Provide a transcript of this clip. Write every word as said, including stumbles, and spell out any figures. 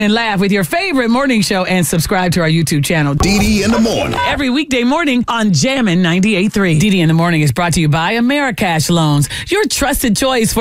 and laugh with your favorite morning show and subscribe to our YouTube channel. Dee Dee in the morning. Every weekday morning on Jammin' ninety-eight point three. Dee Dee in the morning is brought to you by Americash Loans, your trusted choice for